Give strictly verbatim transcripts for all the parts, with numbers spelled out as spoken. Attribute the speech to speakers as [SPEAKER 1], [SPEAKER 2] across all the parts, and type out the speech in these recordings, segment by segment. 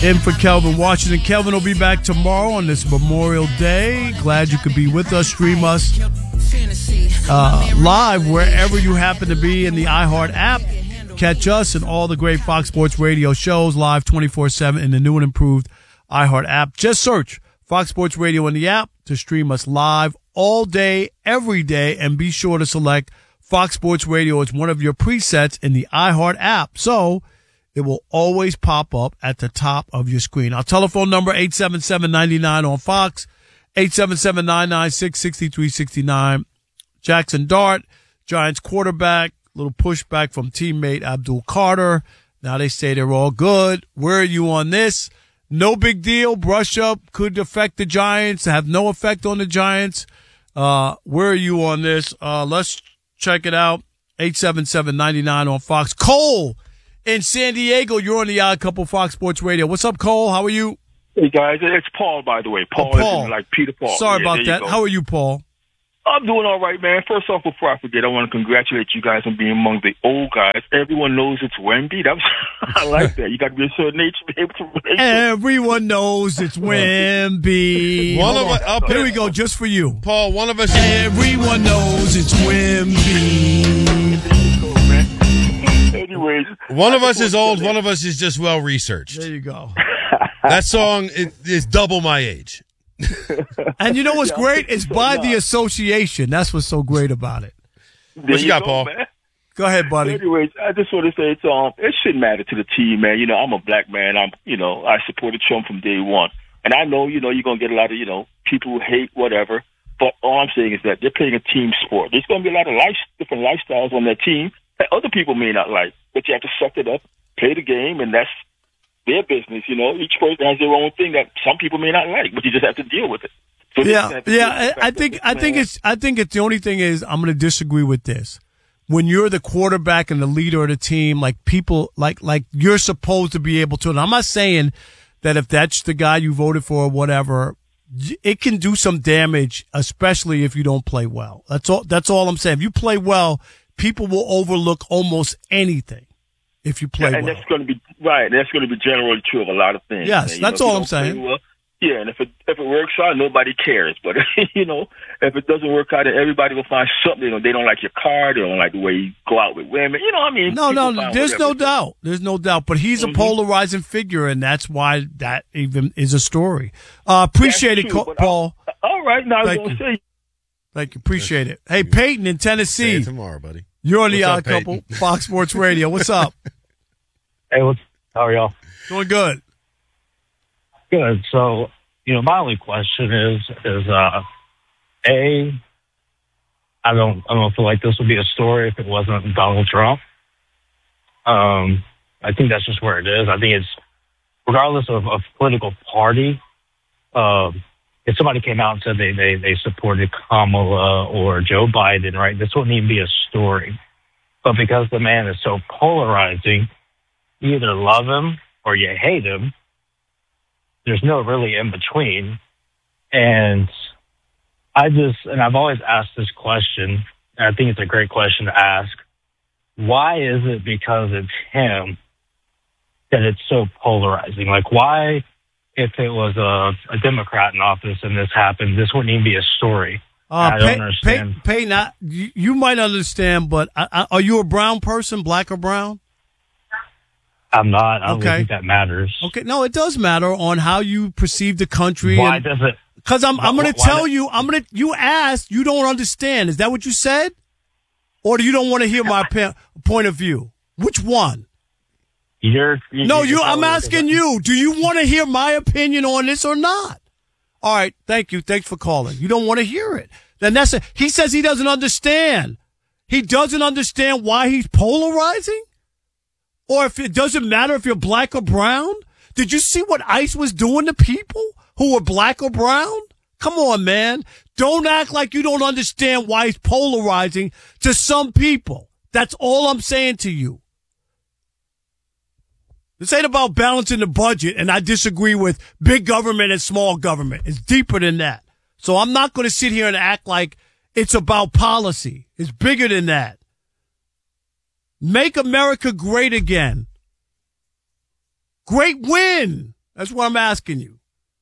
[SPEAKER 1] in for Kelvin Washington. Kelvin will be back tomorrow on this Memorial Day. Glad you could be with us. Stream us uh, live wherever you happen to be in the iHeart app. Catch us and all the great Fox Sports Radio shows live twenty-four seven in the new and improved iHeart app. Just search Fox Sports Radio in the app to stream us live all day, every day, and be sure to select Fox Sports Radio as one of your presets in the iHeart app. So it will always pop up at the top of your screen. Our telephone number, eight seven seven, nine nine on Fox, eight seven seven, nine nine six, six three six nine. Jackson Dart, Giants quarterback, little pushback from teammate Abdul Carter. Now they say they're all good. Where are you on this? No big deal. Brush up could affect the Giants, have no effect on the Giants. Uh, where are you on this? Uh, let's check it out. eight seven seven, nine nine on Fox. Cole in San Diego, you're on the Odd Couple Fox Sports Radio. What's up, Cole? How are you?
[SPEAKER 2] Hey, guys. It's Paul, by the way. Paul,
[SPEAKER 1] oh, Paul.
[SPEAKER 2] is like Peter Paul.
[SPEAKER 1] Sorry
[SPEAKER 2] yeah,
[SPEAKER 1] about that. How are you, Paul?
[SPEAKER 2] I'm doing all right, man. First off, before I forget, I want to congratulate you guys on being among the old guys. Everyone knows it's Wemby. That was, I like that. You got to be a certain age to be able to relate.
[SPEAKER 1] Everyone knows it's Wemby.
[SPEAKER 3] One of us, I'll put
[SPEAKER 1] Here
[SPEAKER 3] it,
[SPEAKER 1] we go, just for you.
[SPEAKER 3] Paul, one of us.
[SPEAKER 1] Everyone knows it's Wemby.
[SPEAKER 2] Cool, man. Anyways.
[SPEAKER 3] One of us is old, one of us is just well researched.
[SPEAKER 1] There you go.
[SPEAKER 3] That song is, is double my age.
[SPEAKER 1] And you know what's great? It's by the association. That's what's so great about it.
[SPEAKER 3] What you got,
[SPEAKER 2] go,
[SPEAKER 3] Paul?
[SPEAKER 2] Man.
[SPEAKER 1] Go ahead, buddy.
[SPEAKER 2] Anyways, I just want to say it's um, it shouldn't matter to the team, man. You know, I'm a black man. I'm, you know, I supported Trump from day one, and I know, you know, you're gonna get a lot of, you know, people who hate whatever. But all I'm saying is that they're playing a team sport. There's gonna be a lot of life, different lifestyles on that team that other people may not like, but you have to suck it up, play the game, and that's their business. You know, each person has their own thing that some people may not like, but you just have to deal with it. So
[SPEAKER 1] yeah, yeah. I, I think I think it's I think it's the only thing is I'm going to disagree with this. When you're the quarterback and the leader of the team, like people like like you're supposed to be able to. And I'm not saying that if that's the guy you voted for or whatever, it can do some damage, especially if you don't play well. That's all. That's all I'm saying. If you play well, people will overlook almost anything. If you play
[SPEAKER 2] yeah, and
[SPEAKER 1] well,
[SPEAKER 2] that's going to be right. That's going to be generally true of a lot of things.
[SPEAKER 1] Yes,
[SPEAKER 2] man.
[SPEAKER 1] that's
[SPEAKER 2] know,
[SPEAKER 1] all I'm saying.
[SPEAKER 2] Well, yeah, and if it if it works out, nobody cares. But you know, if it doesn't work out, then everybody will find something. You know, they don't like your car, they don't like the way you go out with women. You know what I mean?
[SPEAKER 1] No,
[SPEAKER 2] People
[SPEAKER 1] no, there's no doubt. There's no doubt. But he's a mm-hmm. polarizing figure, and that's why that even is a story. Uh, appreciate
[SPEAKER 2] that's
[SPEAKER 1] it,
[SPEAKER 2] true,
[SPEAKER 1] Paul.
[SPEAKER 2] I, all right, now I was
[SPEAKER 1] going
[SPEAKER 2] to say.
[SPEAKER 1] Thank you. Appreciate it. Hey, Peyton in Tennessee.
[SPEAKER 3] Say it tomorrow, buddy.
[SPEAKER 1] You're on the
[SPEAKER 3] What's
[SPEAKER 1] Odd
[SPEAKER 3] up,
[SPEAKER 1] Couple,
[SPEAKER 3] Peyton?
[SPEAKER 1] Fox Sports Radio. What's up?
[SPEAKER 4] Hey, what's how are y'all?
[SPEAKER 1] Doing good.
[SPEAKER 4] Good. So, you know, my only question is, is, uh, A, I don't, I don't feel like this would be a story if it wasn't Donald Trump. Um, I think that's just where it is. I think it's, regardless of, of political party, um, if somebody came out and said they, they, they supported Kamala or Joe Biden, right, this wouldn't even be a story. But because the man is so polarizing, you either love him or you hate him. There's no really in between. And I just, and I've always asked this question, and I think it's a great question to ask. Why is it because it's him that it's so polarizing? Like, why, if it was a, a Democrat in office and this happened, this wouldn't even be a story?
[SPEAKER 1] Uh,
[SPEAKER 4] I don't
[SPEAKER 1] Pey-
[SPEAKER 4] understand.
[SPEAKER 1] Pey- Peyton, I, you, you might understand, but I, I, are you a brown person, black or brown?
[SPEAKER 4] I'm not. I don't
[SPEAKER 1] Okay.
[SPEAKER 4] think that matters.
[SPEAKER 1] Okay, no, it does matter on how you perceive the country.
[SPEAKER 4] Why
[SPEAKER 1] and,
[SPEAKER 4] does it?
[SPEAKER 1] Because I'm, I'm going to
[SPEAKER 4] why
[SPEAKER 1] tell
[SPEAKER 4] not-
[SPEAKER 1] you, I'm going to. You asked, you don't understand. Is that what you said, or do you don't want to hear my pe- point of view? Which one?
[SPEAKER 4] You're, you
[SPEAKER 1] No,
[SPEAKER 4] you're
[SPEAKER 1] you. I'm
[SPEAKER 4] telling me
[SPEAKER 1] asking you. Do you want to hear my opinion on this or not? All right, thank you. Thanks for calling. You don't want to hear it. Then that's it. He says he doesn't understand. He doesn't understand why he's polarizing. Or if it doesn't matter if you're black or brown? Did you see what ICE was doing to people who were black or brown? Come on, man. Don't act like you don't understand why he's polarizing to some people. That's all I'm saying to you. This ain't about balancing the budget, and I disagree with big government and small government. It's deeper than that. So I'm not going to sit here and act like it's about policy. It's bigger than that. Make America great again. Great win. That's what I'm asking you.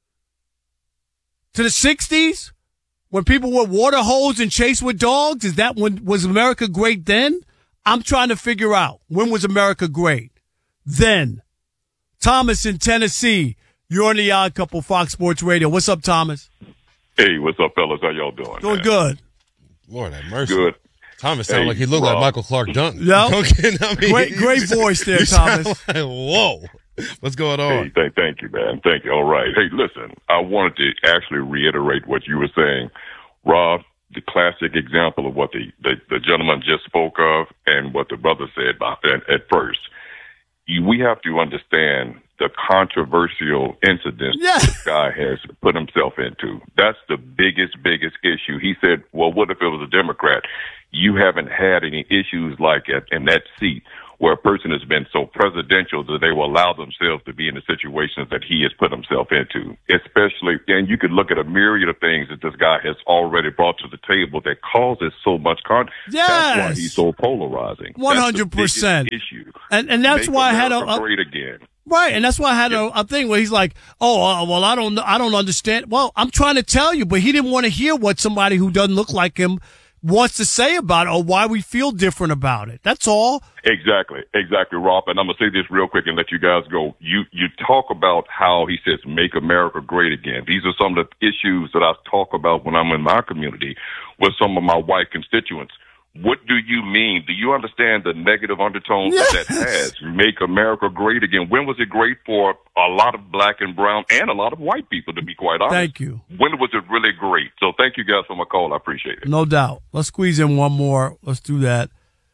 [SPEAKER 1] To the sixties, when people were water holes and chased with dogs, is that when was America great then? I'm trying to figure out, when was America great? Then. Thomas in Tennessee, you're on the Odd Couple, Fox Sports Radio. What's up, Thomas?
[SPEAKER 5] Hey, what's up, fellas? How y'all doing?
[SPEAKER 1] Doing
[SPEAKER 5] man?
[SPEAKER 1] good.
[SPEAKER 3] Lord have mercy.
[SPEAKER 5] Good.
[SPEAKER 3] Thomas sounded
[SPEAKER 5] Hey,
[SPEAKER 3] like he looked
[SPEAKER 5] Rob.
[SPEAKER 3] like Michael Clark Duncan.
[SPEAKER 1] Yeah.
[SPEAKER 3] Okay, I mean,
[SPEAKER 1] Great, great voice there,
[SPEAKER 3] you sound
[SPEAKER 1] Thomas.
[SPEAKER 3] like, whoa. What's going
[SPEAKER 5] Hey,
[SPEAKER 3] on?
[SPEAKER 5] thank, thank you, man. Thank you. All right. Hey, listen, I wanted to actually reiterate what you were saying. Rob, the classic example of what the, the, the gentleman just spoke of and what the brother said about, at, at first. You, we have to understand the controversial incidents
[SPEAKER 1] Yeah.
[SPEAKER 5] this guy has put himself into. That's the biggest, biggest issue. He said, well, what if it was a Democrat? You haven't had any issues like it in that seat where a person has been so presidential that they will allow themselves to be in the situations that he has put himself into. Especially, and you could look at a myriad of things that this guy has already brought to the table that causes so much con.
[SPEAKER 1] Yes.
[SPEAKER 5] That's why he's so polarizing.
[SPEAKER 1] one hundred percent.
[SPEAKER 5] That's the biggest issue.
[SPEAKER 1] And and that's
[SPEAKER 5] Make
[SPEAKER 1] why I had a,
[SPEAKER 5] America
[SPEAKER 1] a
[SPEAKER 5] great again.
[SPEAKER 1] right, and that's why I had a, a thing where he's like, "Oh, uh, well, I don't, I don't understand." Well, I'm trying to tell you, but he didn't want to hear what somebody who doesn't look like him wants to say about it or why we feel different about it. That's all.
[SPEAKER 5] Exactly, exactly, Rob. And I'm gonna say this real quick and let you guys go. You you talk about how he says make America great again. These are some of the issues that I talk about when I'm in my community with some of my white constituents. What do you mean? Do you understand the negative undertones
[SPEAKER 1] Yes.
[SPEAKER 5] that that has? Make America great again. When was it great for a lot of black and brown and a lot of white people, to be quite honest?
[SPEAKER 1] Thank you.
[SPEAKER 5] When was it really great? So thank you guys for my call. I appreciate it.
[SPEAKER 1] No doubt. Let's squeeze in one more. Let's do that.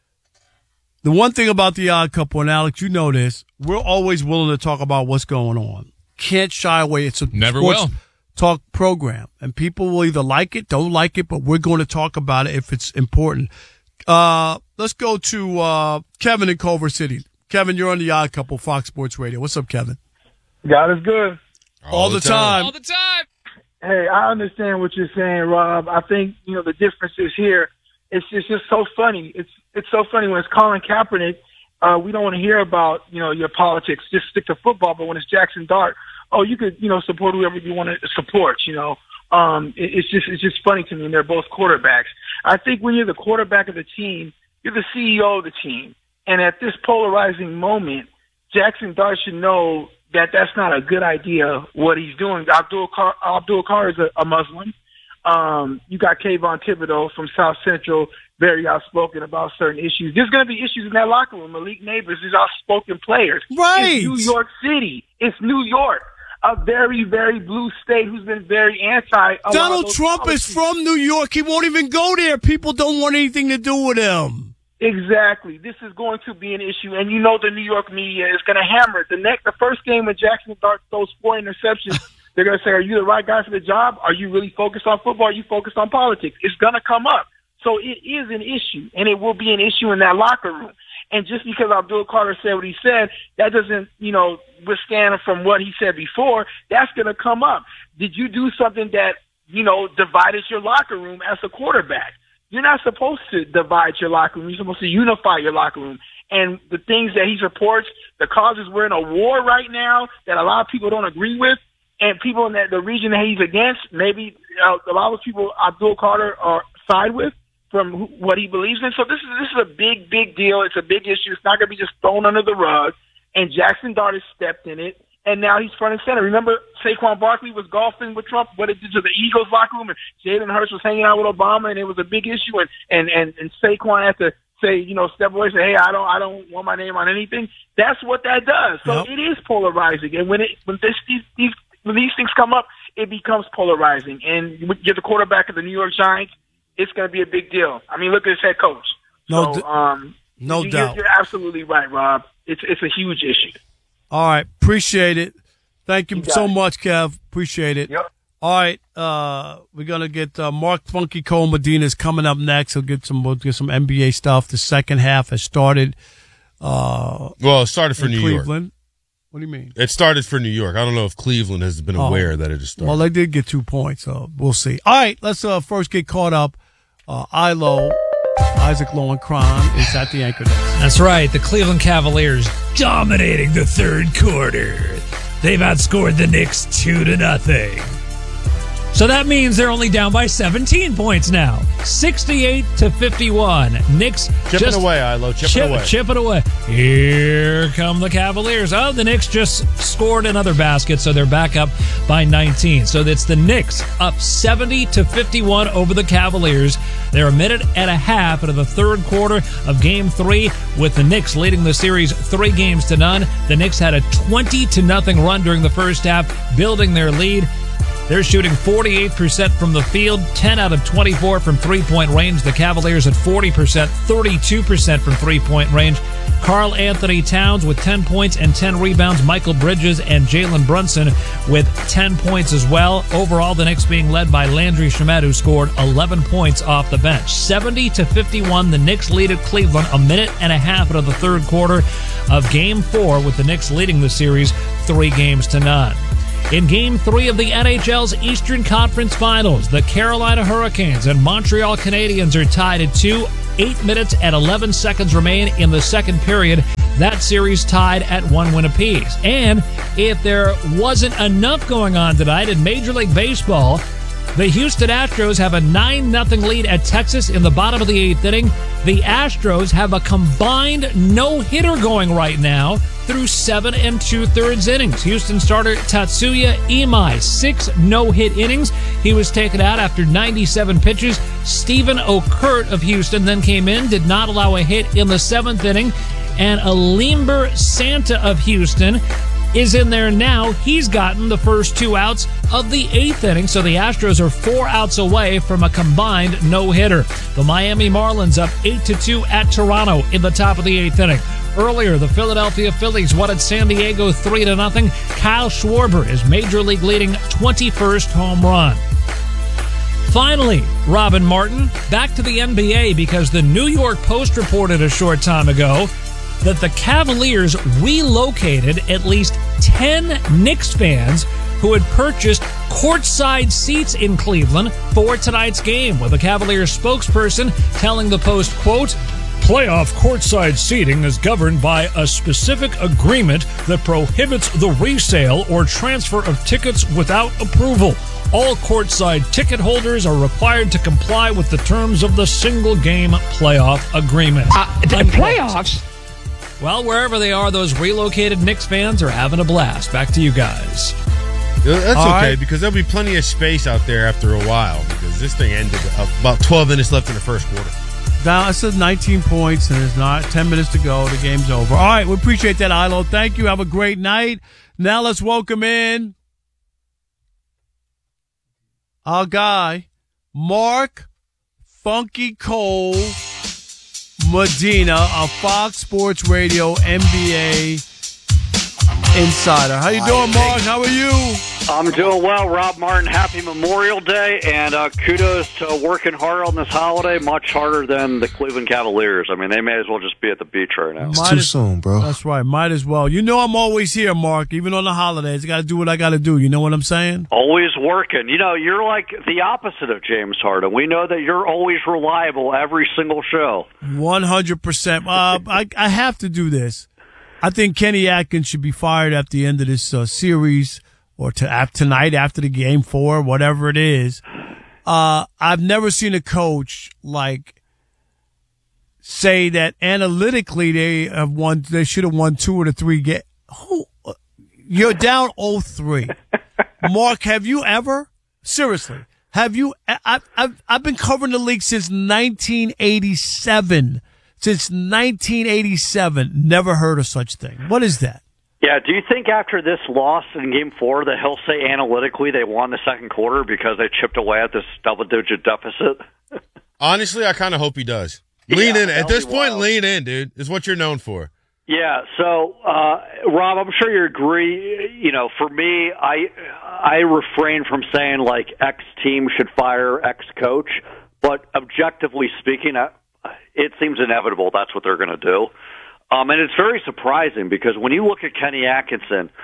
[SPEAKER 1] The one thing about the Odd Couple, and Alex, you know this, we're always willing to talk about what's going on. Can't shy away. It's a
[SPEAKER 6] Never
[SPEAKER 1] sports
[SPEAKER 6] will.
[SPEAKER 1] talk program, and people will either like it, don't like it, but we're going to talk about it if it's important. Uh, let's go to uh, Kevin in Culver City. Kevin, you're on the Odd Couple, Fox Sports Radio. What's up, Kevin?
[SPEAKER 7] God is good.
[SPEAKER 1] All, the time.
[SPEAKER 6] All the time.
[SPEAKER 7] Hey, I understand what you're saying, Rob. I think, you know, the difference is here. It's just, it's just so funny. It's it's so funny when it's Colin Kaepernick. Uh, we don't want to hear about, you know, your politics. Just stick to football. But when it's Jackson Dart, oh, you could, you know, support whoever you want to support, you know. Um, it, it's just it's just funny to me. And they're both quarterbacks. I think when you're the quarterback of the team, you're the C E O of the team. And at this polarizing moment, Jackson Dart should know that that's not a good idea, what he's doing. Abdul Carr, Abdul Carr is a, a Muslim. Um, you got Kayvon Thibodeau from South Central, very outspoken about certain issues. There's going to be issues in that locker room. Malik Neighbors is outspoken players.
[SPEAKER 1] Right.
[SPEAKER 7] It's New York City. It's New York, a very, very blue state who's been very anti. a lot of
[SPEAKER 1] Donald
[SPEAKER 7] those
[SPEAKER 1] Trump
[SPEAKER 7] policies.
[SPEAKER 1] is from New York. He won't even go there. People don't want anything to do with him.
[SPEAKER 7] Exactly. This is going to be an issue, and you know the New York media is going to hammer it. The next, the first game when Jackson Dart throws four interceptions, they're going to say, "Are you the right guy for the job? Are you really focused on football? Are you focused on politics?" It's going to come up. So it is an issue, and it will be an issue in that locker room. And just because Abdul Carter said what he said, that doesn't, you know, withstand from what he said before. That's going to come up. Did you do something that, you know, divided your locker room as a quarterback? You're not supposed to divide your locker room. You're supposed to unify your locker room. And the things that he supports, the causes, we're in a war right now that a lot of people don't agree with, and people in that, the region that he's against, maybe uh, a lot of people Abdul Carter are side with from who, what he believes in. So this is this is a big, big deal. It's a big issue. It's not going to be just thrown under the rug. And Jackson Dart has stepped in it. And now he's front and center. Remember, Saquon Barkley was golfing with Trump, what it did to the Eagles locker room, and Jalen Hurts was hanging out with Obama, and it was a big issue. And and and, and Saquon had to say, you know, step away, and say, "Hey, I don't, I don't want my name on anything." That's what that does. So
[SPEAKER 1] Yep.
[SPEAKER 7] it is polarizing. And when it when this these, these when these things come up, it becomes polarizing. And when you're the quarterback of the New York Giants, it's going to be a big deal. I mean, look at his head coach.
[SPEAKER 1] No,
[SPEAKER 7] so,
[SPEAKER 1] d-
[SPEAKER 7] um,
[SPEAKER 1] no
[SPEAKER 7] you,
[SPEAKER 1] doubt.
[SPEAKER 7] You're absolutely right, Rob. It's it's a huge issue.
[SPEAKER 1] All right. Appreciate it. Thank you,
[SPEAKER 7] You got
[SPEAKER 1] so
[SPEAKER 7] it.
[SPEAKER 1] much, Kev. Appreciate it.
[SPEAKER 7] Yep.
[SPEAKER 1] All right. Uh, we're going to get uh, Mark Funky Cole Medina's coming up next. He'll get some, we'll get some N B A stuff. The second half has started uh,
[SPEAKER 3] Well, it started for
[SPEAKER 1] in
[SPEAKER 3] New
[SPEAKER 1] Cleveland.
[SPEAKER 3] York.
[SPEAKER 1] What do you mean?
[SPEAKER 3] It started for New York. I don't know if Cleveland has been
[SPEAKER 1] Oh.
[SPEAKER 3] aware that it has started.
[SPEAKER 1] Well, they did get two points, so we'll see. All right. Let's uh, first get caught up. Uh, I L O, Isaac Lowenkron, is at the anchor desk.
[SPEAKER 6] That's right. The Cleveland Cavaliers dominating the third quarter. they've outscored the Knicks two to nothing. So that means they're only down by seventeen points now. sixty-eight to fifty-one. Knicks
[SPEAKER 3] Chip
[SPEAKER 6] just
[SPEAKER 3] it away, Ilo. Chip,
[SPEAKER 6] chip,
[SPEAKER 3] it away.
[SPEAKER 6] Chip it away. Here come the Cavaliers. Oh, the Knicks just scored another basket, so they're back up by nineteen. So that's the Knicks up seventy to fifty-one over the Cavaliers. They're a minute and a half into the third quarter of Game Three, with the Knicks leading the series three games to none. The Knicks had a twenty to nothing run during the first half, building their lead. They're shooting forty-eight percent from the field, ten out of twenty-four from three-point range. The Cavaliers at forty percent, thirty-two percent from three-point range. Karl Anthony Towns with ten points and ten rebounds. Michael Bridges and Jalen Brunson with ten points as well. Overall, the Knicks being led by Landry Shamet, who scored eleven points off the bench. seventy to fifty-one, the Knicks lead at Cleveland a minute and a half into the third quarter of Game Four, with the Knicks leading the series three games to none. In Game three of the N H L's Eastern Conference Finals, the Carolina Hurricanes and Montreal Canadiens are tied at two. Eight minutes and eleven seconds remain in the second period. That series tied at one win apiece. And if there wasn't enough going on tonight in Major League Baseball, the Houston Astros have a nine nothing lead at Texas in the bottom of the eighth inning. The Astros have a combined no-hitter going right now through seven and two-thirds innings. Houston starter Tatsuya Imai, six no-hit innings. He was taken out after ninety-seven pitches. Stephen Okert of Houston then came in, did not allow a hit in the seventh inning. And Alimber Santa of Houston is in there now. He's gotten the first two outs of the eighth inning, so the Astros are four outs away from a combined no-hitter. The Miami Marlins up eight to two at Toronto in the top of the eighth inning. Earlier, the Philadelphia Phillies won at San Diego three to nothing. Kyle Schwarber is Major League leading twenty-first home run. Finally, Robin Martin, back to the N B A, because the New York Post reported a short time ago that the Cavaliers relocated at least ten Knicks fans who had purchased courtside seats in Cleveland for tonight's game, with a Cavaliers spokesperson telling the Post, quote, "Playoff courtside seating is governed by a specific agreement that prohibits the resale or transfer of tickets without approval. All courtside ticket holders are required to comply with the terms of the single-game playoff agreement."
[SPEAKER 8] Uh, the playoffs?
[SPEAKER 6] Well, wherever they are, those relocated Knicks fans are having a blast. Back to you guys.
[SPEAKER 3] That's
[SPEAKER 1] All
[SPEAKER 3] okay,
[SPEAKER 1] right.
[SPEAKER 3] because there'll be plenty of space out there after a while, because this thing ended about twelve minutes left in the first quarter.
[SPEAKER 1] Down, I said nineteen points, and there's not ten minutes to go. The game's over. All right, we appreciate that, Ilo. Thank you. Have a great night. Now let's welcome in our guy, Mark Funky Cole Medina, a Fox Sports Radio N B A insider. How you doing, Mark? How are you?
[SPEAKER 9] I'm doing well, Rob Martin. Happy Memorial Day, and uh, kudos to working hard on this holiday, much harder than the Cleveland Cavaliers. I mean, they may as well just be at the beach right now.
[SPEAKER 1] It's too soon, bro. That's right. Might as well. You know I'm always here, Mark, even on the holidays. I got to do what I got to do. You know what I'm saying?
[SPEAKER 9] Always working. You know, you're like the opposite of James Harden. We know that you're always reliable every single show.
[SPEAKER 1] one hundred percent. Uh, I, I have to do this. I think Kenny Atkins should be fired at the end of this uh, series, or to uh, tonight after the game four, whatever it is. Uh, I've never seen a coach like say that analytically they have won. They should have won two or the three games. Who? You're down oh three. Mark, have you ever? Seriously, have you? I, I've I've been covering the league since nineteen eighty-seven. Since nineteen eighty-seven, never heard of such thing. What is that?
[SPEAKER 9] Yeah, do you think after this loss in Game four that he'll say analytically they won the second quarter because they chipped away at this double-digit deficit?
[SPEAKER 3] Honestly, I kind of hope he does. Lean
[SPEAKER 9] Yeah,
[SPEAKER 3] in. At
[SPEAKER 9] that'll
[SPEAKER 3] this
[SPEAKER 9] be
[SPEAKER 3] point,
[SPEAKER 9] wild.
[SPEAKER 3] lean in, dude. Is what you're known for.
[SPEAKER 9] Yeah, so, uh, Rob, I'm sure you agree. You know, for me, I I refrain from saying, like, X team should fire X coach, but objectively speaking, I, it seems inevitable that's what they're going to do. Um, and it's very surprising because when you look at Kenny Atkinson,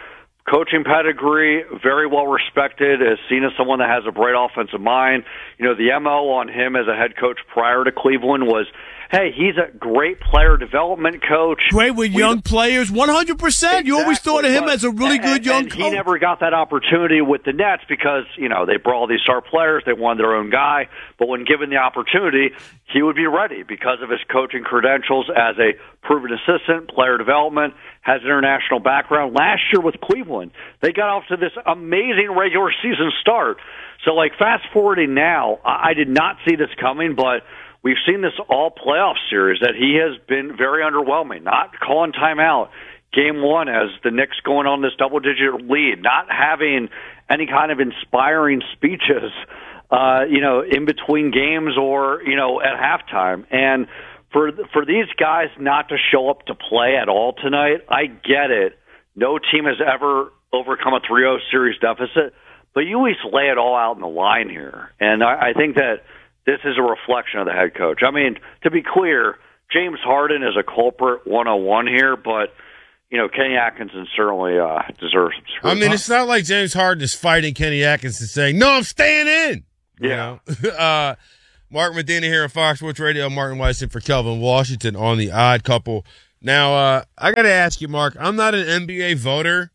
[SPEAKER 9] coaching pedigree, very well respected, is seen as someone that has a bright offensive mind. You know, the M O on him as a head coach prior to Cleveland was, hey, he's a great player development coach.
[SPEAKER 1] Great with we, young players, one hundred percent. Exactly, you always thought of him as a really good
[SPEAKER 9] and,
[SPEAKER 1] young
[SPEAKER 9] and
[SPEAKER 1] coach.
[SPEAKER 9] He never got that opportunity with the Nets because, you know, they brought all these star players. They wanted their own guy. But when given the opportunity, he would be ready because of his coaching credentials as a proven assistant, player development, has an international background. Last year with Cleveland, they got off to this amazing regular season start. So, like, fast forwarding now, I, I did not see this coming, but we've seen this all playoff series that he has been very underwhelming, not calling timeout game one as the Knicks going on this double-digit lead, not having any kind of inspiring speeches, uh, you know, in between games or, you know, at halftime. And for for these guys not to show up to play at all tonight, I get it. No team has ever overcome a three oh series deficit, but you at least lay it all out in the line here. And I, I think that this is a reflection of the head coach. I mean, to be clear, James Harden is a culprit one oh one here, but, you know, Kenny Atkinson certainly uh, deserves some scrutiny.
[SPEAKER 3] I mean, it's not like James Harden is fighting Kenny Atkinson saying, no, I'm staying in. You
[SPEAKER 9] yeah.
[SPEAKER 3] know? uh, Mark Medina here on Fox Sports Radio. Martin Weissman for Kelvin Washington on The Odd Couple. Now, uh, I got to ask you, Mark, I'm not an N B A voter.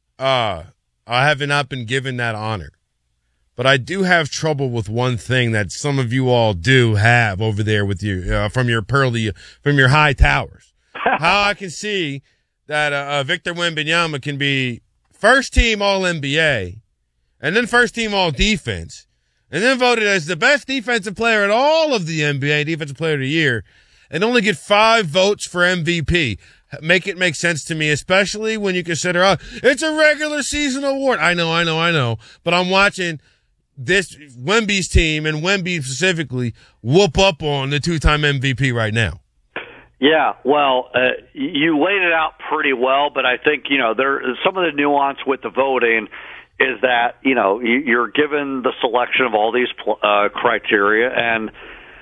[SPEAKER 3] Uh, I have not been given that honor. But I do have trouble with one thing that some of you all do have over there with you, uh, from your pearly, from your high towers. How I can see that uh, uh, Victor Wembanyama can be first team All N B A, and then first team All Defense, and then voted as the best defensive player in all of the N B A, Defensive Player of the Year, and only get five votes for M V P. Make it make sense to me, especially when you consider, oh, it's a regular season award. I know, I know, I know, but I'm watching this Wemby's team and Wemby specifically whoop up on the two-time M V P right now.
[SPEAKER 9] Yeah, well, uh, you laid it out pretty well, but I think, you know, there some of the nuance with the voting is that, you know, you're given the selection of all these uh, criteria, and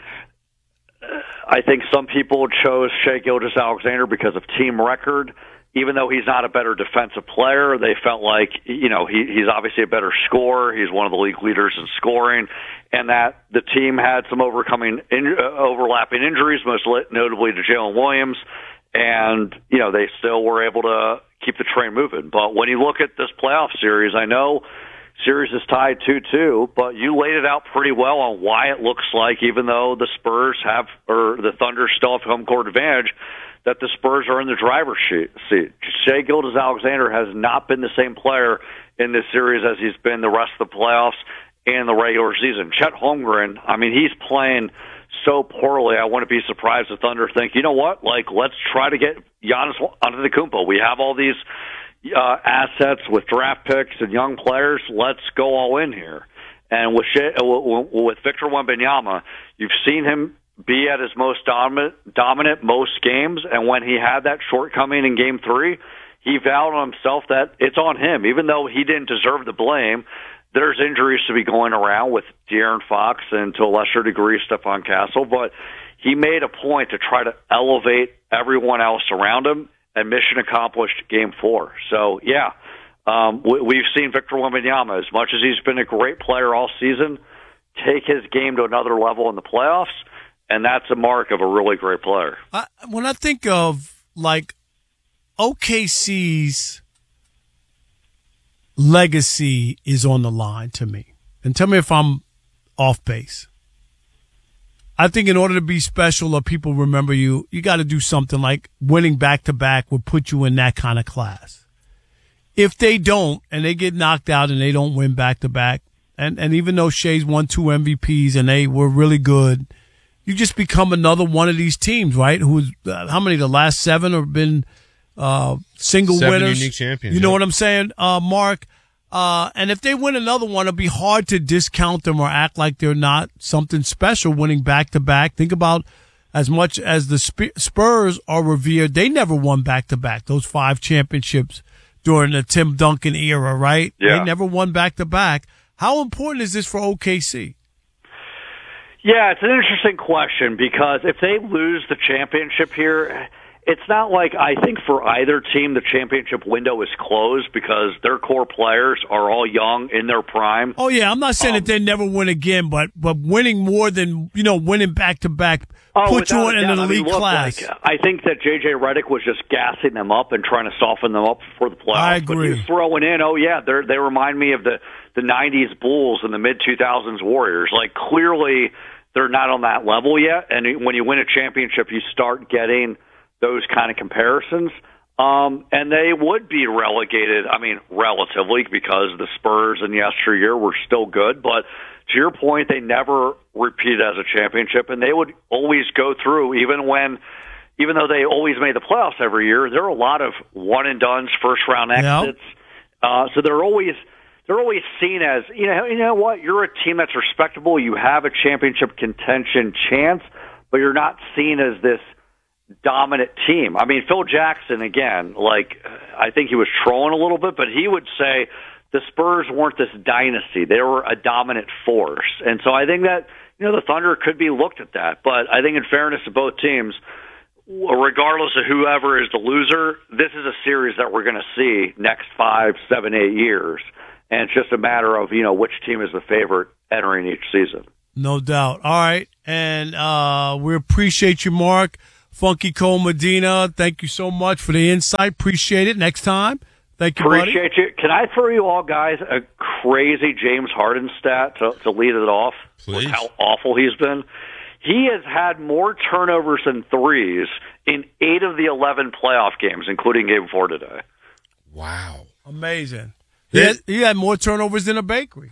[SPEAKER 9] I think some people chose Shai Gilgeous-Alexander because of team record. Even though he's not a better defensive player, they felt like, you know, he, he's obviously a better scorer. He's one of the league leaders in scoring, and that the team had some overcoming in, uh, overlapping injuries, most notably to Jalen Williams, and, you know, they still were able to keep the train moving. But when you look at this playoff series, I know series is tied two two, but you laid it out pretty well on why it looks like, even though the Spurs have, or the Thunder still have home court advantage, that the Spurs are in the driver's seat. Shai Gilgeous-Alexander has not been the same player in this series as he's been the rest of the playoffs and the regular season. Chet Holmgren, I mean, he's playing so poorly. I wouldn't be surprised if Thunder think, you know what, like, let's try to get Giannis Antetokounmpo. We have all these uh, assets with draft picks and young players. Let's go all in here. And with Shea, with Victor Wembanyama, you've seen him be at his most dominant, dominant most games, and when he had that shortcoming in Game Three, he vowed on himself that it's on him, even though he didn't deserve the blame. There's injuries to be going around with De'Aaron Fox and to a lesser degree Stephon Castle, but he made a point to try to elevate everyone else around him, and mission accomplished Game Four. So yeah, um, we, we've seen Victor Wembanyama, as much as he's been a great player all season, take his game to another level in the playoffs. And that's a mark of a really great player.
[SPEAKER 1] I, when I think of, like, O K C's legacy is on the line to me. And tell me if I'm off base. I think in order to be special or people remember you, you got to do something like winning back-to-back would put you in that kind of class. If they don't, and they get knocked out and they don't win back-to-back, and, and even though Shai's won two M V Ps and they were really good, you just become another one of these teams, right? Who's uh, how many? The last seven have been uh, single
[SPEAKER 3] seven
[SPEAKER 1] winners.
[SPEAKER 3] Unique champions.
[SPEAKER 1] You know
[SPEAKER 3] yeah.
[SPEAKER 1] what I'm saying, uh, Mark? Uh, and if they win another one, it'll be hard to discount them or act like they're not something special. Winning back to back. Think about as much as the Sp- Spurs are revered. They never won back to back. Those five championships during the Tim Duncan era, right?
[SPEAKER 9] Yeah.
[SPEAKER 1] They never won back to back. How important is this for O K C?
[SPEAKER 9] Yeah, it's an interesting question because if they lose the championship here, it's not like I think for either team the championship window is closed because their core players are all young in their prime.
[SPEAKER 1] Oh yeah, I'm not saying
[SPEAKER 9] um,
[SPEAKER 1] that they never win again, but but winning more than you know winning back to back
[SPEAKER 9] oh,
[SPEAKER 1] puts you in an elite
[SPEAKER 9] I mean, look,
[SPEAKER 1] class.
[SPEAKER 9] Like, I think that J J Redick was just gassing them up and trying to soften them up for the playoffs.
[SPEAKER 1] I agree.
[SPEAKER 9] But he's throwing in, oh yeah, they they remind me of the the nineties Bulls and the mid two thousands Warriors. Like clearly they're not on that level yet, and when you win a championship, you start getting those kind of comparisons. Um, and they would be relegated, I mean, relatively, because the Spurs in yesteryear were still good. But to your point, they never repeated as a championship, and they would always go through, even when, even though they always made the playoffs every year, there are a lot of one-and-dones, first-round exits. Yep. Uh, so they're always they're always seen as, you know, you know what, you're a team that's respectable, you have a championship contention chance, but you're not seen as this dominant team. I mean, Phil Jackson, again, like, I think he was trolling a little bit, but he would say the Spurs weren't this dynasty. They were a dominant force. And so I think that, you know, the Thunder could be looked at that. But I think in fairness to both teams, regardless of whoever is the loser, this is a series that we're going to see next five, seven, eight years. And it's just a matter of, you know, which team is the favorite entering each season.
[SPEAKER 1] No doubt. All right. And uh, we appreciate you, Mark. Funky Cole Medina, thank you so much for the insight. Appreciate it. Next time. Thank you,
[SPEAKER 9] Appreciate
[SPEAKER 1] buddy.
[SPEAKER 9] you. Can I throw you all guys a crazy James Harden stat to, to lead it off?
[SPEAKER 3] Please.
[SPEAKER 9] How awful he's been. He has had more turnovers than threes in eight of the eleven playoff games, including game four today.
[SPEAKER 3] Wow.
[SPEAKER 1] Amazing. He had, he had more turnovers than a bakery.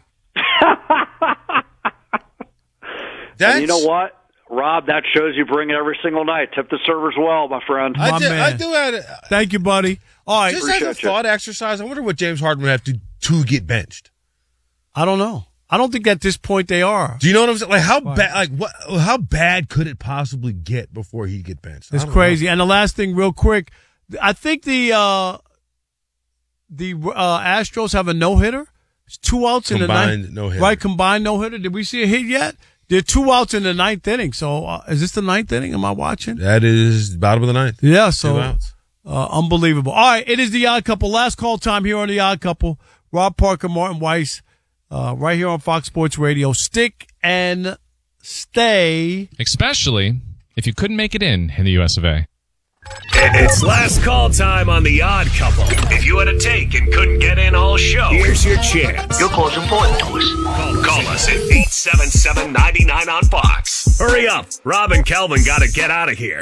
[SPEAKER 3] That's,
[SPEAKER 9] and you know what? Rob, that shows you bring it every single night. Tip the servers well, my friend.
[SPEAKER 3] I
[SPEAKER 1] My
[SPEAKER 3] do,
[SPEAKER 1] man.
[SPEAKER 3] I do have,
[SPEAKER 1] Thank you, buddy. All right.
[SPEAKER 3] just as a
[SPEAKER 9] Appreciate you.
[SPEAKER 3] thought exercise, I wonder what James Harden would have to to get benched.
[SPEAKER 1] I don't know. I don't think at this point they are.
[SPEAKER 3] Do you know what I'm saying? Like how
[SPEAKER 1] Right.
[SPEAKER 3] bad? Like what? How bad could it possibly get before he'd get benched? I
[SPEAKER 1] It's
[SPEAKER 3] don't
[SPEAKER 1] crazy.
[SPEAKER 3] know.
[SPEAKER 1] And the last thing, real quick, I think the uh, the uh, Astros have a no hitter. It's two outs in the
[SPEAKER 3] Combined
[SPEAKER 1] ninth.
[SPEAKER 3] no-hitter.
[SPEAKER 1] Right, combined no hitter. Did we see a hit yet? There are two outs in the ninth inning. So uh, is this the ninth inning? Am I watching?
[SPEAKER 3] That is bottom of the ninth.
[SPEAKER 1] Yeah.
[SPEAKER 3] Two
[SPEAKER 1] So
[SPEAKER 3] outs.
[SPEAKER 1] uh, unbelievable. All right, it is the Odd Couple. Last call time here on the Odd Couple. Rob Parker, Martin Weiss, uh, right here on Fox Sports Radio. Stick and stay.
[SPEAKER 8] Especially if you couldn't make it in in the U S of A.
[SPEAKER 10] It's last call time on The Odd Couple. If you had a take and couldn't get in all show, here's your chance. Your call's important to us. Call, call us at eight seven seven, nine nine on Fox. Hurry up. Rob and Kelvin got to get out of here.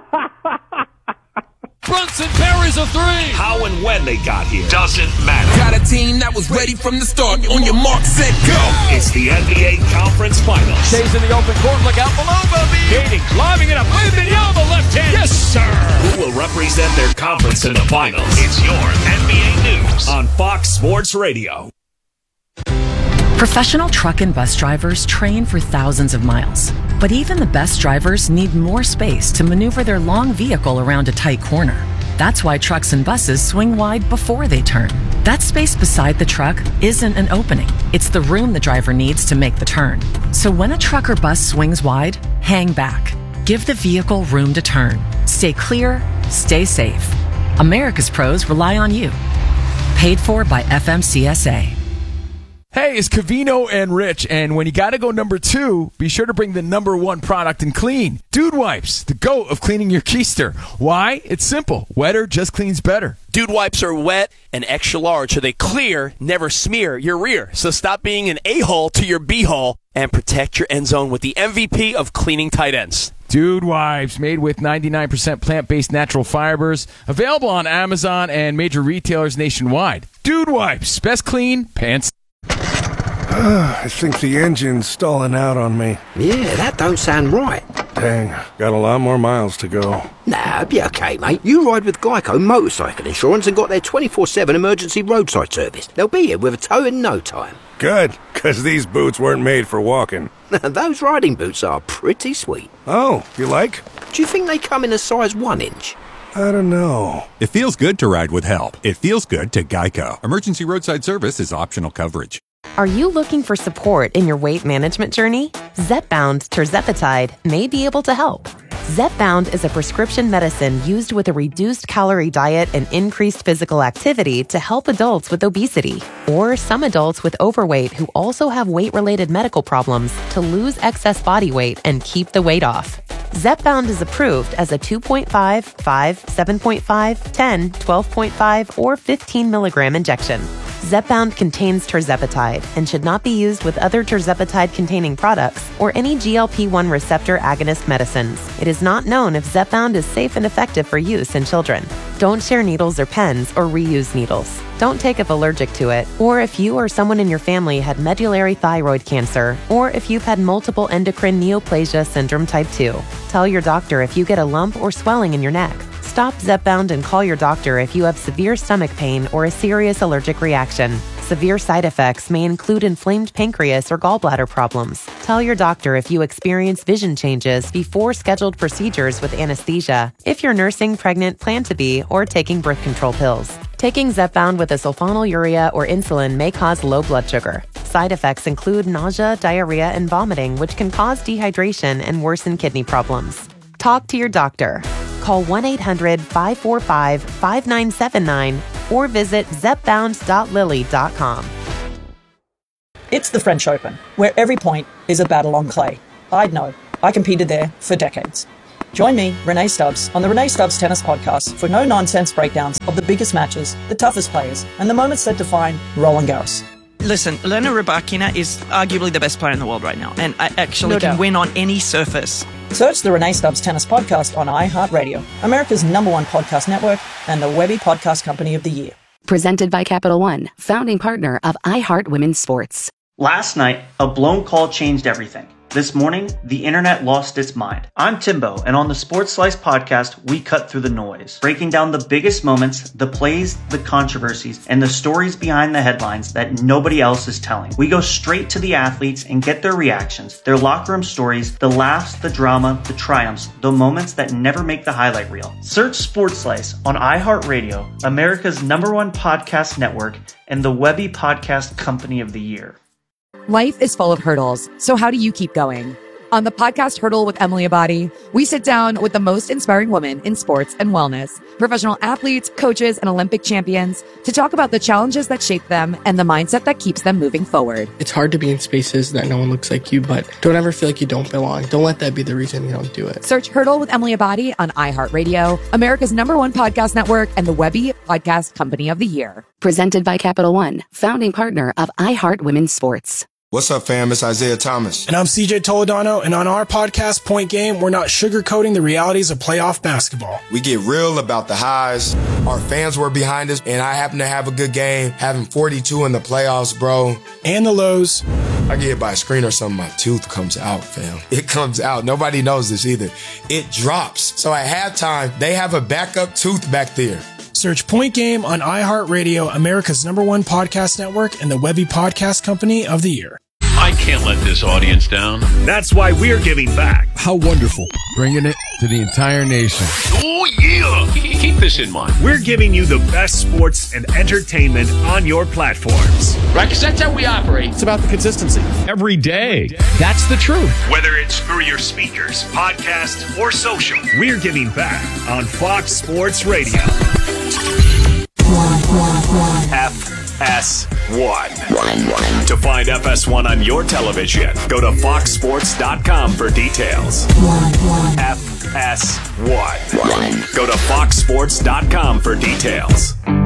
[SPEAKER 11] Brunson parries a three.
[SPEAKER 10] How and when they got here doesn't matter.
[SPEAKER 11] Got a team that was ready from the start. On your mark, set, go.
[SPEAKER 10] It's the N B A Conference Finals.
[SPEAKER 11] Stays in the open court. Look out below, baby.
[SPEAKER 10] Gating, lobbing it up. Wembanyama, left hand. Yes, sir. Who will represent their conference in the finals? It's your N B A News on Fox Sports Radio.
[SPEAKER 12] Professional truck and bus drivers train for thousands of miles. But even the best drivers need more space to maneuver their long vehicle around a tight corner. That's why trucks and buses swing wide before they turn. That space beside the truck isn't an opening. It's the room the driver needs to make the turn. So when a truck or bus swings wide, hang back. Give the vehicle room to turn. Stay clear, stay safe. America's pros rely on you. Paid for by F M C S A.
[SPEAKER 13] Hey, it's Cavino and Rich, and when you gotta go number two, be sure to bring the number one product in clean. Dude Wipes, the GOAT of cleaning your keister. Why? It's simple. Wetter just cleans better.
[SPEAKER 14] Dude Wipes are wet and extra large, so they clear, never smear your rear. So stop being an a-hole to your b-hole and protect your end zone with the M V P of cleaning tight ends.
[SPEAKER 13] Dude Wipes, made with ninety-nine percent plant-based natural fibers, available on Amazon and major retailers nationwide. Dude Wipes, best clean pants.
[SPEAKER 15] I think the engine's stalling out on me.
[SPEAKER 16] Yeah, that don't sound right.
[SPEAKER 15] Dang, got a lot more miles to go.
[SPEAKER 16] Nah, be okay, mate. You ride with Geico Motorcycle Insurance and got their twenty-four seven emergency roadside service. They'll be here with a tow in no time.
[SPEAKER 15] Good, because these boots weren't made for walking.
[SPEAKER 16] Those riding boots are pretty sweet.
[SPEAKER 15] Oh, you like?
[SPEAKER 16] Do you think they come in a size one inch?
[SPEAKER 15] I don't know.
[SPEAKER 17] It feels good to ride with help. It feels good to Geico. Emergency roadside service is optional coverage.
[SPEAKER 18] Are you looking for support in your weight management journey? Zepbound tirzepatide may be able to help. Zepbound is a prescription medicine used with a reduced calorie diet and increased physical activity to help adults with obesity, or some adults with overweight who also have weight-related medical problems to lose excess body weight and keep the weight off. Zepbound is approved as a two point five, five, seven point five, ten, twelve point five, or fifteen milligram injection. Zepbound contains tirzepatide and should not be used with other tirzepatide-containing products or any G L P one receptor agonist medicines. It is not known if Zepbound is safe and effective for use in children. Don't share needles or pens or reuse needles. Don't take if allergic to it, or if you or someone in your family had medullary thyroid cancer, or if you've had multiple endocrine neoplasia syndrome type two. Tell your doctor if you get a lump or swelling in your neck. Stop Zepbound and call your doctor if you have severe stomach pain or a serious allergic reaction. Severe side effects may include inflamed pancreas or gallbladder problems. Tell your doctor if you experience vision changes before scheduled procedures with anesthesia, if you're nursing, pregnant, plan to be, or taking birth control pills. Taking Zepbound with a sulfonylurea or insulin may cause low blood sugar. Side effects include nausea, diarrhea, and vomiting, which can cause dehydration and worsen kidney problems. Talk to your doctor. Call one eight hundred, five four five, five nine seven nine or visit zepbound dot lilly dot com.
[SPEAKER 19] It's the French Open, where every point is a battle on clay. I'd know. I competed there for decades. Join me, Renee Stubbs, on the Renee Stubbs Tennis Podcast for no-nonsense breakdowns of the biggest matches, the toughest players, and the moments that define Roland Garros.
[SPEAKER 20] Listen, Elena Rybakina is arguably the best player in the world right now, and I actually
[SPEAKER 19] No
[SPEAKER 20] can
[SPEAKER 19] doubt.
[SPEAKER 20] win on any surface.
[SPEAKER 19] Search the Renee Stubbs Tennis Podcast on iHeartRadio, America's number one podcast network, and the Webby Podcast Company of the Year.
[SPEAKER 21] Presented by Capital One, founding partner of iHeart Women's Sports.
[SPEAKER 22] Last night, a blown call changed everything. This morning, the internet lost its mind. I'm Timbo, and on the Sports Slice podcast, we cut through the noise, breaking down the biggest moments, the plays, the controversies, and the stories behind the headlines that nobody else is telling. We go straight to the athletes and get their reactions, their locker room stories, the laughs, the drama, the triumphs, the moments that never make the highlight reel. Search Sports Slice on iHeartRadio, America's number one podcast network, and the Webby Podcast Company of the Year.
[SPEAKER 23] Life is full of hurdles, so how do you keep going? On the podcast Hurdle with Emily Abadi, we sit down with the most inspiring women in sports and wellness, professional athletes, coaches, and Olympic champions to talk about the challenges that shape them and the mindset that keeps them moving forward.
[SPEAKER 24] It's hard to be in spaces that no one looks like you, but don't ever feel like you don't belong. Don't let that be the reason you don't do it.
[SPEAKER 23] Search Hurdle with Emily Abadi on iHeartRadio, America's number one podcast network, and the Webby Podcast Company of the Year.
[SPEAKER 21] Presented by Capital One, founding partner of iHeart Women's Sports.
[SPEAKER 25] What's up, fam? It's Isaiah Thomas.
[SPEAKER 26] And I'm C J Toledano, and on our podcast, Point Game, we're not sugarcoating the realities of playoff basketball.
[SPEAKER 25] We get real about the highs. Our fans were behind us, and I happen to have a good game, having forty-two in the playoffs, bro.
[SPEAKER 26] And the lows.
[SPEAKER 25] I get hit by a screen or something, my tooth comes out, fam. It comes out. Nobody knows this either. It drops. So at halftime, they have a backup tooth back there.
[SPEAKER 26] Search Point Game on iHeartRadio, America's number one podcast network, and the Webby Podcast Company of the Year.
[SPEAKER 10] I can't let this audience down. That's why we're giving back.
[SPEAKER 27] How wonderful. Bringing it to the entire nation.
[SPEAKER 10] Oh, yeah. Keep this in mind. We're giving you the best sports and entertainment on your platforms.
[SPEAKER 27] Right, because that's how we operate. It's about the consistency.
[SPEAKER 10] Every day. That's the truth. Whether it's through your speakers, podcast, or social, we're giving back on Fox Sports Radio. F S one. To find F S one on your television, go to fox sports dot com for details. F S one. Go to fox sports dot com for details.